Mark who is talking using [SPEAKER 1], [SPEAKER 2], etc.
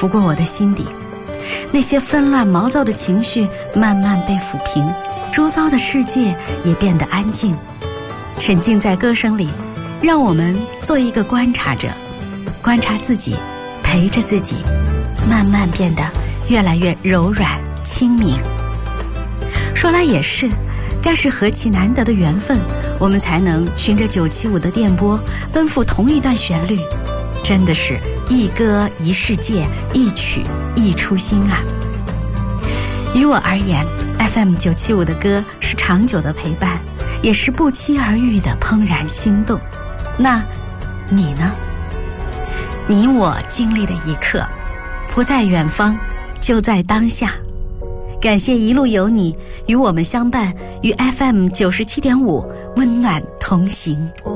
[SPEAKER 1] 拂过我的心底，那些纷乱毛躁的情绪慢慢被抚平，周遭的世界也变得安静。沉浸在歌声里，让我们做一个观察者，观察自己，陪着自己，慢慢变得越来越柔软清明。说来也是，该是何其难得的缘分，我们才能循着975的电波奔赴同一段旋律，真的是一歌一世界，一曲一初心啊。于我而言， FM 975的歌是长久的陪伴，也是不期而遇的怦然心动。那你呢？你我经历的一刻，不在远方，就在当下。感谢一路有你与我们相伴，与 FM 97.5温暖同行。